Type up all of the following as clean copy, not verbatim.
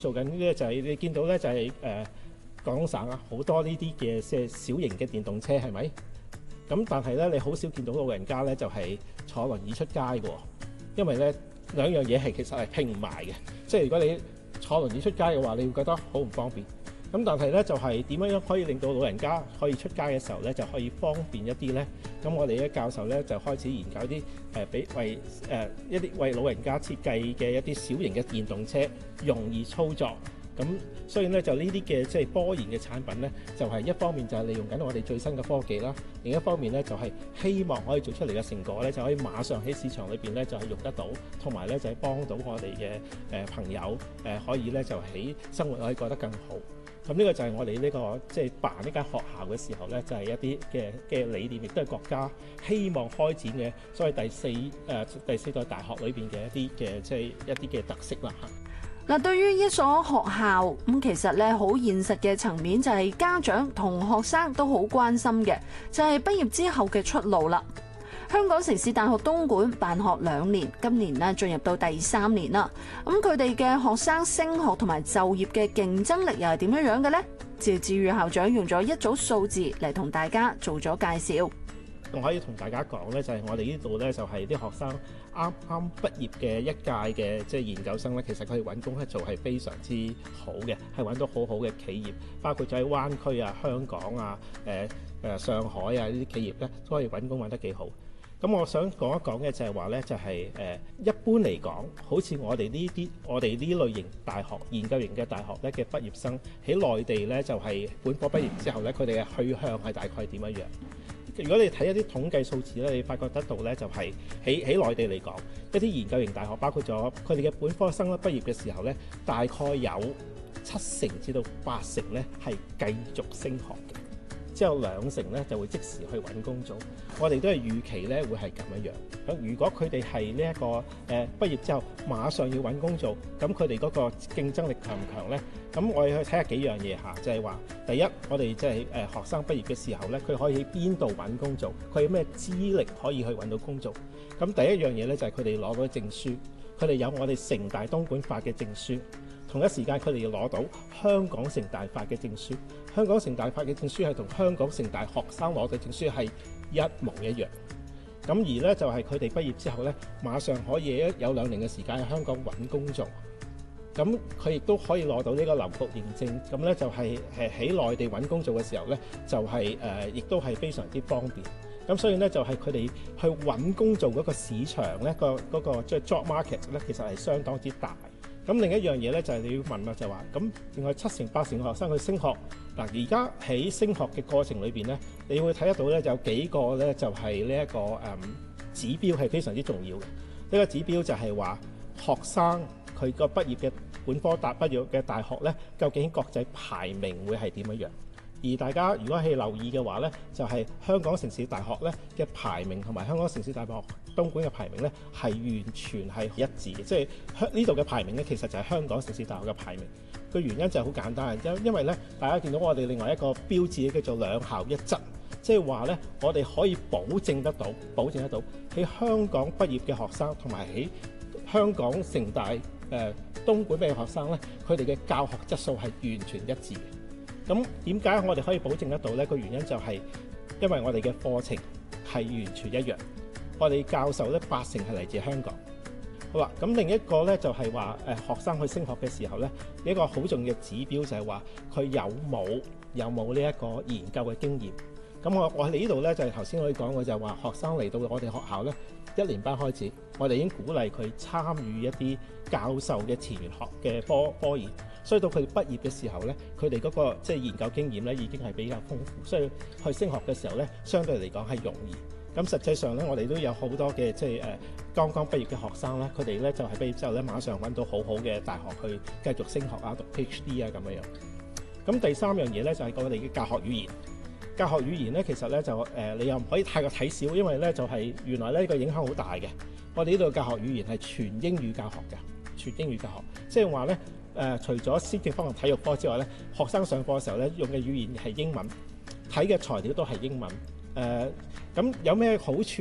做緊呢啲就係你見到咧就係廣東省啊好多呢啲嘅小型嘅電動車係咪？咁但係咧你好少見到老人家咧就係坐輪椅出街嘅喎，因為咧兩樣嘢係其實係拼唔埋嘅，即係如果你坐輪椅出街嘅話，你會覺得好唔方便。咁但係咧就係點樣可以令到老人家可以出街嘅時候咧就可以方便一啲咧？咁我哋咧教授咧就開始研究啲一啲為老人家設計嘅一啲小型嘅電動車，容易操作。咁所以咧就呢啲嘅即係科研嘅產品咧，就係一方面就係利用緊我哋最新嘅科技啦，另一方面咧就係希望可以做出嚟嘅成果咧就可以馬上喺市場裏邊咧就係用得到，同埋咧就係幫到我哋嘅朋友可以咧就喺生活可以過得更好。咁呢個就係我哋呢個即係辦呢間學校嘅時候咧，就係一啲嘅理念，亦都係國家希望開展嘅所謂第四代大學裏邊嘅一啲嘅即係一啲嘅特色啦嚇。 嗱，對於一所學校咁，其實咧好現實嘅層面就係家長同學生都好關心嘅，就係畢業之後嘅出路啦。香港城市大學東莞辦學2年，今年咧進入到第3年啦。咁佢哋嘅學生升學同埋就業嘅競爭力又係點樣嘅呢？趙志宇校長用咗一組數字嚟同大家做咗介紹。 我可以同大家講咧，就係我哋呢度咧就係啲學生啱啱畢業嘅一屆嘅即係研究生咧，其實佢哋揾工咧做係非常之好嘅，係揾到好好嘅企業，包括咗喺灣區啊、香港啊、上海啊呢啲企業咧都可以揾工揾得幾好。咁我想講一講嘅就係話咧，就係一般嚟講，好似我哋呢類型大學研究型嘅大學咧嘅畢業生喺內地咧就係本科畢業之後咧，佢哋嘅去向係大概點樣樣？如果你睇一啲統計數字咧，你發覺得到咧就係喺內地嚟講，一啲研究型大學包括咗佢哋嘅本科生咧畢業嘅時候咧，大概有70%至到80%咧係繼續升學嘅。之後20%咧就會即時去揾工做，我哋都係預期咧會係咁樣樣。咁如果佢哋係呢一個畢業之後馬上要揾工做，咁佢哋嗰個競爭力強唔強咧？咁我哋去睇下幾樣嘢嚇，就係話第一，我哋即係學生畢業嘅時候咧，佢可以喺邊度揾工做？佢有咩資歷可以去揾到工做？咁第一樣嘢咧就係佢哋攞到證書，佢哋有我哋城大東莞法嘅證書。同一時間，佢哋要攞到香港城大法嘅證書。香港城大法嘅證書係同香港城大學生攞嘅證書係一模一樣。咁而咧就係佢哋畢業之後咧，馬上可以有2年嘅時間喺香港揾工做。咁佢亦都可以攞到呢個留局認證。咁咧就係喺內地揾工做嘅時候咧，就係亦都係非常之方便。咁所以咧就係佢哋去揾工做嗰個市場咧，嗰個即係 job market 咧，其實係相當之大。咁另一樣嘢咧就係你要問啦，就話咁另外7成8成嘅學生去升學嗱，而家喺升學嘅過程裏邊咧，你會睇得到咧有幾個咧就係呢一個指標係非常之重要嘅。呢個指標就係話學生佢個畢業嘅本科畢業嘅大學咧，究竟國際排名會係點樣樣？而大家如果係留意嘅話咧，就係香港城市大學咧嘅排名同埋香港城市大學東莞嘅排名咧係完全係一致嘅，即係呢度嘅排名咧其實就係香港城市大學嘅排名。個原因就係好簡單，因為咧大家見到我哋另外一個標誌叫做兩校一質，即係話咧我哋可以保證得到喺香港畢業嘅學生同埋喺香港城大東莞畢業學生咧，佢哋嘅教學質素係完全一致嘅。咁點解我哋可以保證得到呢？個原因就係因為我哋嘅課程係完全一樣，我哋教授咧80%係嚟自香港。好啦，咁另一個咧就係話學生去升學嘅時候咧，一個好重要嘅指標就係話佢有冇呢一個研究嘅經驗。咁我哋呢度咧就係頭先我哋講嘅就係話學生嚟到我哋學校咧1年班開始，我哋已經鼓勵佢參與一啲教授嘅前沿學嘅科研。所以到佢哋畢業嘅時候咧，佢哋嗰個即係研究經驗咧已經係比較豐富，所以去升學嘅時候咧，相對嚟講係容易。咁實際上咧，我哋都有好多嘅即係剛剛畢業嘅學生咧，佢哋咧就係畢業之後咧，馬上揾到好好嘅大學去繼續升學啊，讀 PhD 啊咁樣樣。咁第三樣嘢咧就係我哋嘅教學語言。教學語言咧其實咧就你又唔可以太過睇小，因為咧就係原來咧呢個影響好大嘅。我哋呢度教學語言係全英語教學嘅，全英語教學，即係話咧。除咗先進科同體育科之外咧，學生上課嘅時候咧，用嘅語言係英文，睇嘅材料都係英文。咁有咩好處咧？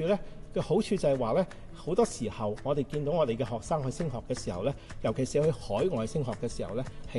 嘅好處就係話咧，好多時候我哋見到我哋嘅學生去升學嘅時候咧，尤其是去海外升學嘅時候咧，係